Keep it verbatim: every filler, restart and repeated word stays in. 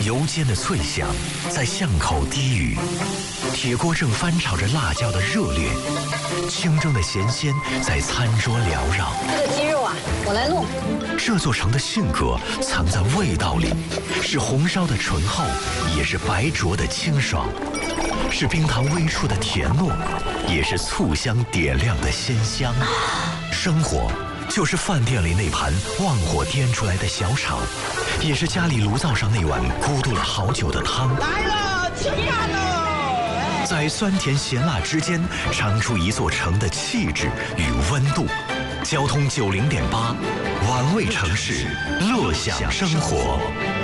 油煎的脆香在巷口低语，铁锅正翻炒着辣椒的热烈，清蒸的咸鲜在餐桌缭绕。 这个鸡肉啊，我来弄。 这座城的性格藏在味道里，是红烧的醇厚，也是白灼的清爽，是冰糖微出的甜糯，也是醋香点亮的鲜香。生活就是饭店里那盘旺火颠出来的小炒，也是家里炉灶上那碗咕嘟了好久的汤。 来了，起饭喽！ 在酸甜咸辣之间，尝出一座城的气质与温度。交通九零点八，玩味城市，乐享生活。